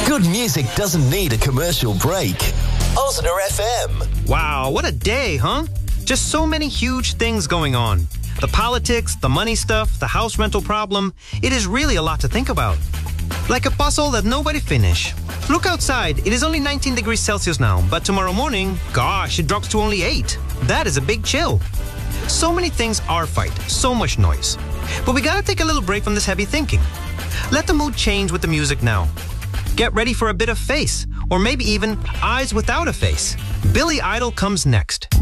Good music doesn't need a commercial break. Osner FM. Wow, what a day, huh? Just so many huge things going on. The politics, the money stuff, the house rental problem. It is really a lot to think about. Like a puzzle that nobody finish. Look outside. It is only 19 degrees Celsius now, but tomorrow morning, gosh, it drops to only 8. That is a big chill. So many things are fight, so much noise. But we gotta take a little break from this heavy thinking. Let the mood change with the music now. Get ready for a bit of face, or maybe even eyes without a face. Billy Idol comes next.